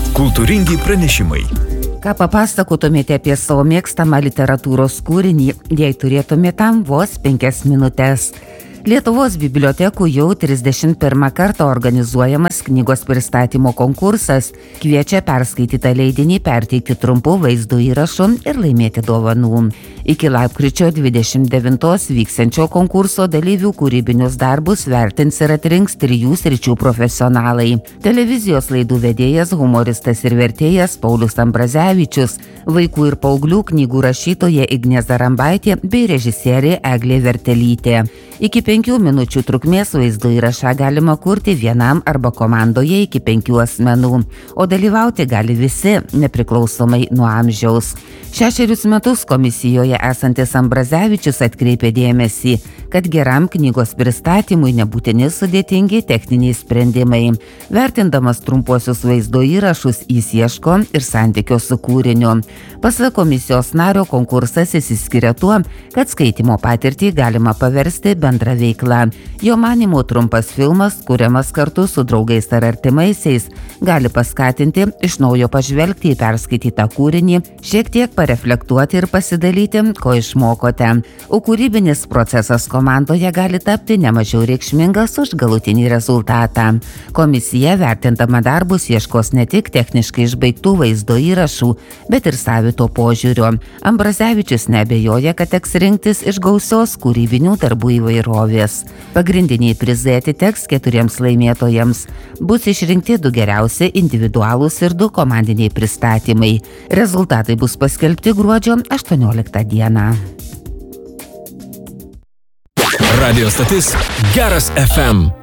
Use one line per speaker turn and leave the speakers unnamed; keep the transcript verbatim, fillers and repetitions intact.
Kultūringi pranešimai.
Ką papasakotumėte apie savo mėgstamą literatūros kūrinį, jei turėtumėte tam vos penkias minutės? Lietuvos bibliotekų jau trisdešimt pirmą kartą organizuojamas knygos pristatymo konkursas kviečia perskaitytą leidinį perteikti trumpų vaizdo įrašų ir laimėti dovanų. Iki lapkričio dvidešimt devintos vyksiančio konkurso dalyvių kūrybinius darbus vertins ir atrinks trijų sričių profesionalai. Televizijos laidų vedėjas, humoristas ir vertėjas Paulius Ambrazevičius, vaikų ir paauglių knygų rašytoja Ignė Zarambaitė bei režisierė Eglė Vertelytė. Iki penkių minučių trukmės vaizdo įrašą galima kurti vienam arba komandoje iki penkių asmenų, o dalyvauti gali visi, nepriklausomai nuo amžiaus. Šešerius metus komisijoje esantis Ambrazevičius atkreipė dėmesį, kad geram knygos pristatymui nebūtini sudėtingi techniniai sprendimai. Vertindamas trumpuosius vaizdo įrašus, jis ieško ir santykio su kūriniu. Pasak komisijos nario, konkursas išsiskiria tuo, kad skaitymo patirtį galima paversti bendra veikla. Jo manymu, trumpas filmas, kuriamas kartu su draugais ar artimaisiais, gali paskatinti iš naujo pažvelgti į perskaitytą kūrinį, šiek tiek pareflektuoti ir pasidalyti, ko išmokote. O kūrybinis procesas komandoje gali tapti nemažiau reikšmingas už galutinį rezultatą. Komisija, vertindama darbus, ieškos ne tik techniškai išbaigtų vaizdo įrašų, bet ir savito požiūrio. Ambrazevičius neabejoja, kad teks rinktis iš gausios kūrybinių darbų įvairovės. Pagrindiniai prizai atiteks keturiems laimėtojams. Bus išrinkti du geriausi individualūs ir du komandiniai pristatymai. Rezultatai bus paskelbti gruodžio aštuonioliktą dieną.
Radio stotis Geras F M.